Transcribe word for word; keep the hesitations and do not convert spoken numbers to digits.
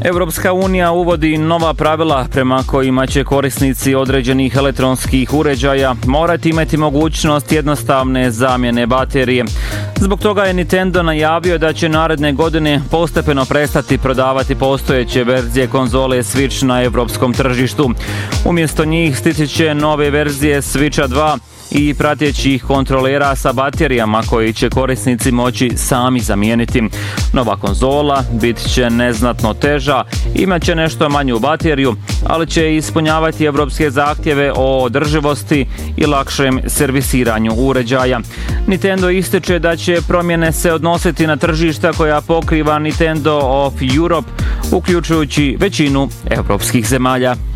Evropska unija uvodi nova pravila prema kojima će korisnici određenih elektronskih uređaja morati imati mogućnost jednostavne zamjene baterije. Zbog toga je Nintendo najavio da će naredne godine postepeno prestati prodavati postojeće verzije konzole Switch na evropskom tržištu. Umjesto njih stići će nove verzije Switcha dva i pratećih kontrolera sa baterijama koji će korisnici moći sami zamijeniti. Nova konzola bit će neznatno teža, imat će nešto manju bateriju, ali će ispunjavati evropske zahtjeve o održivosti i lakšem servisiranju uređaja. Nintendo ističe da će promjene se odnositi na tržišta koja pokriva Nintendo of Europe, uključujući većinu evropskih zemalja.